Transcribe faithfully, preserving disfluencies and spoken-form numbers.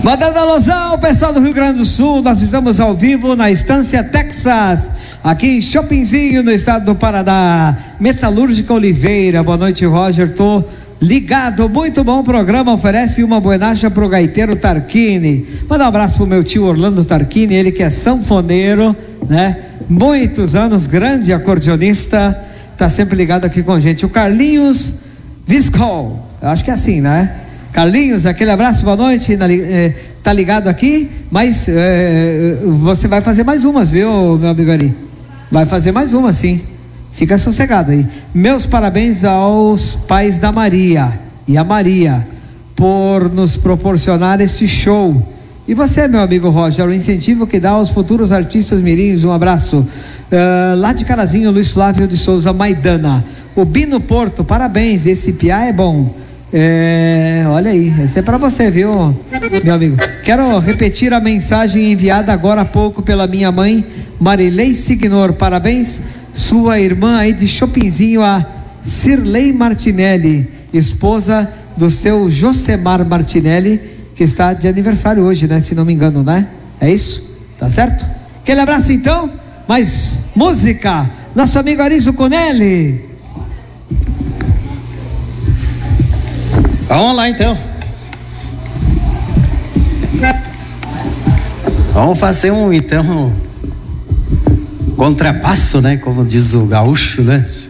Mandando alusão, pessoal do Rio Grande do Sul, nós estamos ao vivo na Estância Texas, aqui em Chopinzinho, no estado do Paraná. Metalúrgica Oliveira, boa noite, Roger, tô ligado, muito bom programa, oferece uma buenacha pro gaiteiro Tarquini. Manda um abraço pro meu tio Orlando Tarquini, ele que é sanfoneiro, né? Muitos anos, grande acordeonista, tá sempre ligado aqui com a gente. O Carlinhos Viscol, eu acho que é assim, né? Carlinhos, aquele abraço, boa noite, é, tá ligado aqui, mas é, você vai fazer mais umas, viu, meu amigo Ari? Vai fazer mais uma, sim, fica sossegado aí. Meus parabéns aos pais da Maria e a Maria por nos proporcionar este show. E você, meu amigo Roger, o incentivo que dá aos futuros artistas mirins, um abraço. Uh, lá de Carazinho, Luiz Flávio de Souza Maidana. O Bino Porto, parabéns, esse piá é bom. É, olha aí, esse é pra você, viu, meu amigo? Quero repetir a mensagem enviada agora há pouco pela minha mãe, Marilei Signor. Parabéns, sua irmã aí de Chopinzinho, a Cirlei Martinelli, esposa do seu Josemar Martinelli, que está de aniversário hoje, né? Se não me engano, né? É isso? Tá certo? Aquele abraço então, mais música, nosso amigo Arizo Conelli. Vamos lá então. Vamos fazer um então um contrapasso, né? Como diz o gaúcho, né?